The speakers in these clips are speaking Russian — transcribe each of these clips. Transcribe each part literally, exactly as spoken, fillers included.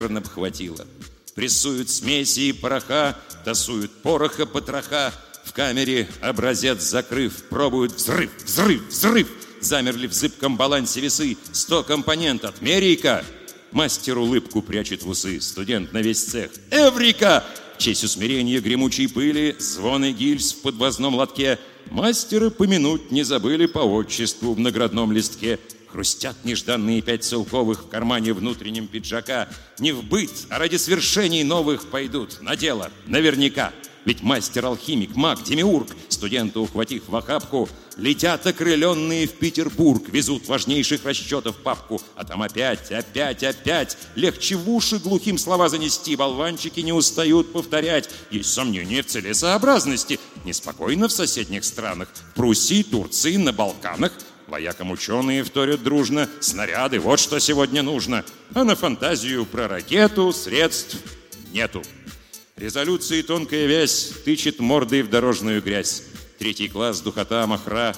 обхватило. Прессуют смеси и пороха, тасуют пороха потроха. В камере, образец закрыв, пробуют взрыв, взрыв, взрыв. Замерли в зыбком балансе весы. Сто компонент, отмерей-ка. Мастер улыбку прячет в усы. Студент на весь цех. Эврика! В честь усмирения гремучей пыли, звоны гильз в подвозном лотке. Мастера помянуть не забыли по отчеству в наградном листке. Хрустят нежданные пять целковых в кармане внутреннем пиджака. Не в быт, а ради свершений новых пойдут на дело, наверняка. Ведь мастер-алхимик, маг, демиург, студенты, ухватив в охапку, летят окрыленные в Петербург, везут важнейших расчетов папку. А там опять, опять, опять легче в уши глухим слова занести. Болванчики не устают повторять. Есть сомнения в целесообразности. Неспокойно в соседних странах, в Пруссии, Турции, на Балканах. Воякам ученые вторят дружно. Снаряды, вот что сегодня нужно. А на фантазию про ракету средств нету. Резолюции тонкая вязь тычет мордой в дорожную грязь. Третий класс, духота, махра.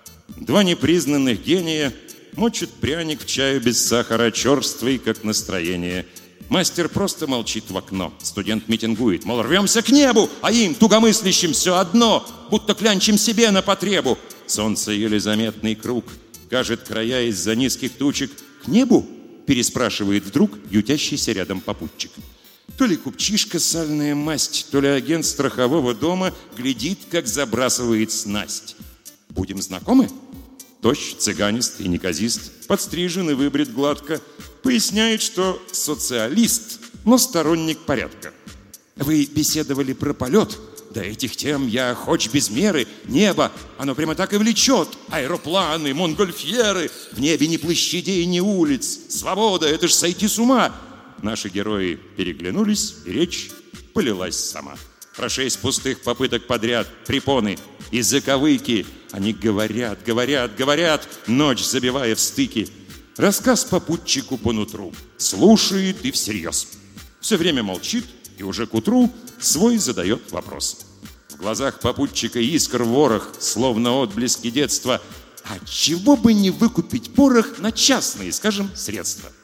Два непризнанных гения мочат пряник в чаю без сахара, черствый, как настроение. Мастер просто молчит в окно. Студент митингует, мол, рвемся к небу, а им, тугомыслящим, все одно, будто клянчим себе на потребу. Солнце еле заметный круг кажет края из-за низких тучек. К небу? Переспрашивает вдруг ютящийся рядом попутчик. То ли купчишка сальная масть, то ли агент страхового дома глядит, как забрасывает снасть. Будем знакомы? Тощ, цыганист и неказист, подстрижен и выбрит гладко. Поясняет, что социалист, но сторонник порядка. Вы беседовали про полет? До этих тем я хоть без меры. Небо, оно прямо так и влечет. Аэропланы, монгольфьеры. В небе ни площадей, ни улиц. Свобода, это ж сойти с ума. Наши герои переглянулись, и речь полилась сама. Про шесть пустых попыток подряд, препоны и заковыки. Они говорят, говорят, говорят, ночь забивая в стыки. Рассказ попутчику по нутру. Слушает и всерьез. Все время молчит, и уже к утру свой задает вопрос. В глазах попутчика искр ворох, словно отблески детства. А чего бы не выкупить порох на частные, скажем, средства?